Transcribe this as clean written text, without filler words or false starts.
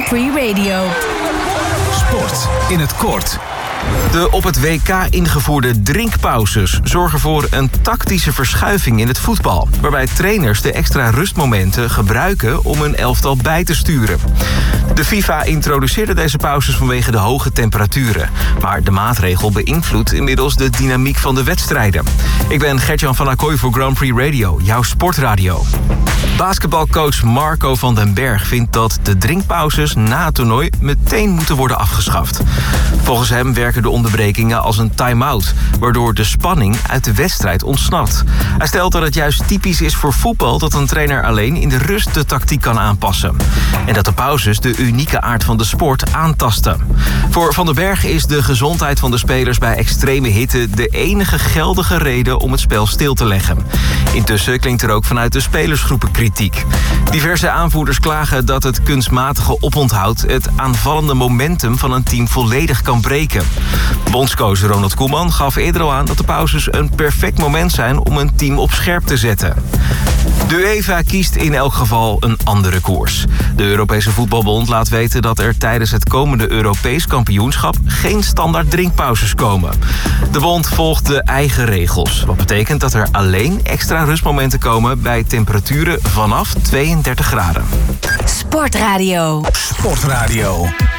Grand Prix Radio. Sport in het kort. De op het WK ingevoerde drinkpauzes zorgen voor een tactische verschuiving in het voetbal, waarbij trainers de extra rustmomenten gebruiken om hun elftal bij te sturen. De FIFA introduceerde deze pauzes vanwege de hoge temperaturen, maar de maatregel beïnvloedt inmiddels de dynamiek van de wedstrijden. Ik ben Gert-Jan van Acquoy voor Grand Prix Radio, jouw sportradio. Basketbalcoach Marco van den Berg vindt dat de drinkpauzes na het toernooi meteen moeten worden afgeschaft. Volgens hem werken de onderbrekingen als een time-out, waardoor de spanning uit de wedstrijd ontsnapt. Hij stelt dat het juist typisch is voor voetbal dat een trainer alleen in de rust de tactiek kan aanpassen. En dat de pauzes de unieke aard van de sport aantasten. Voor Van den Berg is de gezondheid van de spelers bij extreme hitte de enige geldige reden om het spel stil te leggen. Intussen klinkt er ook vanuit de spelersgroepen kritiek. Diverse aanvoerders klagen dat het kunstmatige oponthoud het aanvallende momentum van een team volledig kan breken. Bondscoach Ronald Koeman gaf eerder al aan dat de pauzes een perfect moment zijn om een team op scherp te zetten. De UEFA kiest in elk geval een andere koers. De Europese Voetbalbond laat weten dat er tijdens het komende Europees kampioenschap geen standaard drinkpauzes komen. De bond volgt de eigen regels, wat betekent dat er alleen extra rustmomenten komen bij temperaturen vanaf 32 graden. Sportradio. Sportradio.